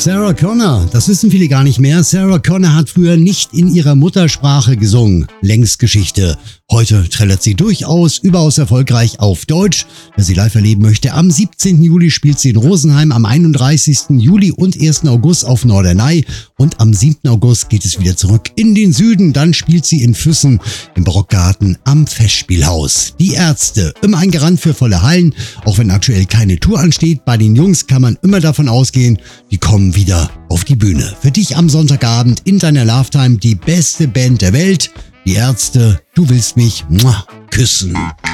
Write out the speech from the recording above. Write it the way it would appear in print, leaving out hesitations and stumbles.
Sarah Connor, das wissen viele gar nicht mehr. Sarah Connor hat früher nicht in ihrer Muttersprache gesungen. Längst Geschichte. Heute trällert sie durchaus überaus erfolgreich auf Deutsch. Wer sie live erleben möchte, am 17. Juli spielt sie in Rosenheim, am 31. Juli und 1. August auf Norderney und am 7. August geht es wieder zurück in den Süden. Dann spielt sie in Füssen im Barockgarten am Festspielhaus. Die Ärzte, immer ein Garant für volle Hallen, auch wenn aktuell keine Tour ansteht. Bei den Jungs kann man immer davon ausgehen, die kommen wieder auf die Bühne. Für dich am Sonntagabend in deiner Lovetime die beste Band der Welt. Die Ärzte, du willst mich küssen.